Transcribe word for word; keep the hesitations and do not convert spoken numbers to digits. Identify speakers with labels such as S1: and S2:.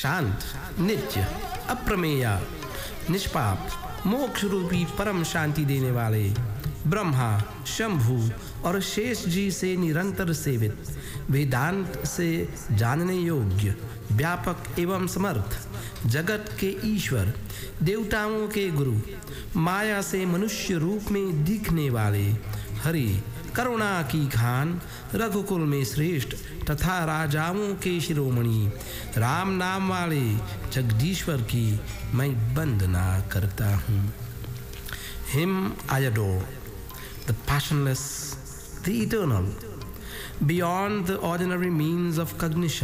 S1: शांत, नित्य, अप्रमेय, निष्पाप, मोक्ष रूपी परम शांति देने वाले ब्रह्मा, शंभु और शेष जी से निरंतर सेवित, वेदांत से जानने योग्य, व्यापक एवं समर्थ, जगत के ईश्वर, देवताओं के गुरु, माया से मनुष्य रूप में दिखने वाले हरि, करुणा की खान, रघुकुल में श्रेष्ठ तथा राजाओं के शिरोमणि, राम नाम वाले जगदीश्वर की मैं वंदना करता हूँ। Him I adore, the passionless, the eternal, beyond the ordinary means of cognition.